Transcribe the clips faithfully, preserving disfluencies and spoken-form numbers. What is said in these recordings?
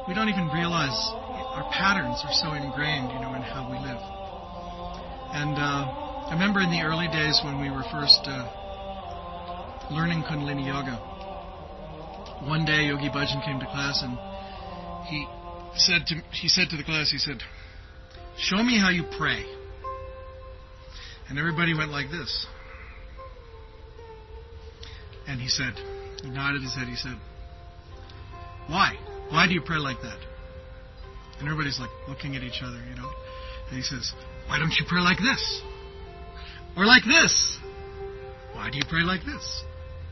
we don't even realize our patterns are so ingrained, you know, in how we live. And uh, I remember in the early days when we were first uh, learning Kundalini Yoga, one day Yogi Bhajan came to class and he said to he said to the class, he said, "Show me how you pray." And everybody went like this. And he said, he nodded his head, he said, "Why? Why do you pray like that?" And everybody's like looking at each other, you know. And he says, "Why don't you pray like this? Or like this? Why do you pray like this?"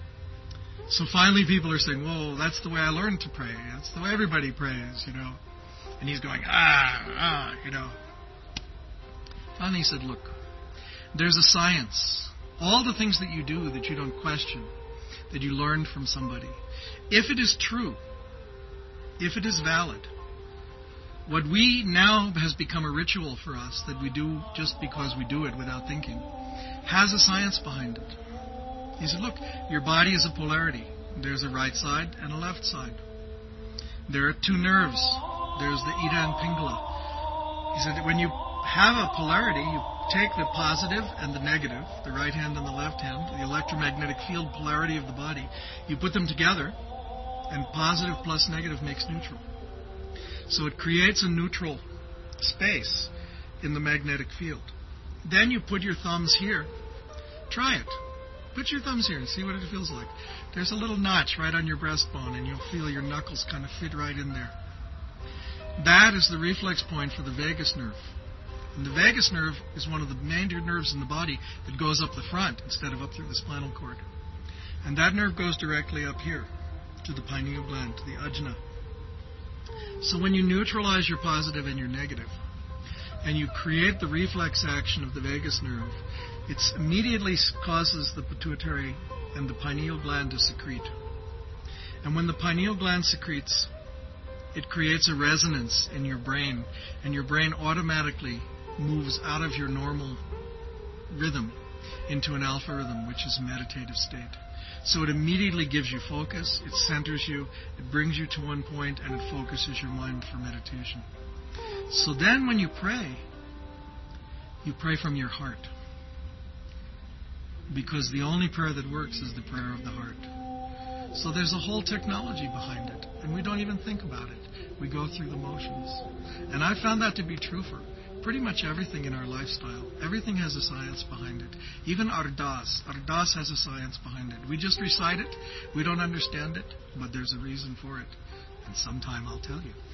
So finally people are saying, "Well, that's the way I learned to pray. That's the way everybody prays, you know." And he's going, ah, ah, you know. Finally he said, "Look, there's a science. All the things that you do that you don't question, that you learned from somebody, if it is true, if it is valid, what we now has become a ritual for us that we do just because we do it without thinking, has a science behind it." He said, "Look, your body is a polarity. There's a right side and a left side. There are two nerves. There's the Ida and Pingala." He said that when you have a polarity, you take the positive and the negative, the right hand and the left hand, the electromagnetic field polarity of the body, you put them together, and positive plus negative makes neutral. So it creates a neutral space in the magnetic field. Then you put your thumbs here. Try it. Put your thumbs here and see what it feels like. There's a little notch right on your breastbone, and you'll feel your knuckles kind of fit right in there. That is the reflex point for the vagus nerve. And the vagus nerve is one of the major nerves in the body that goes up the front instead of up through the spinal cord. And that nerve goes directly up here to the pineal gland, to the ajna. So when you neutralize your positive and your negative, and you create the reflex action of the vagus nerve, it immediately causes the pituitary and the pineal gland to secrete. And when the pineal gland secretes, it creates a resonance in your brain, and your brain automatically moves out of your normal rhythm into an alpha rhythm, which is a meditative state. So it immediately gives you focus, it centers you, it brings you to one point, and it focuses your mind for meditation. So then when you pray, you pray from your heart. Because the only prayer that works is the prayer of the heart. So there's a whole technology behind it, and we don't even think about it. We go through the motions. And I found that to be true for pretty much everything in our lifestyle. Everything has a science behind it. Even Ardas. Ardas has a science behind it. We just recite it. We don't understand it, but there's a reason for it. And sometime I'll tell you.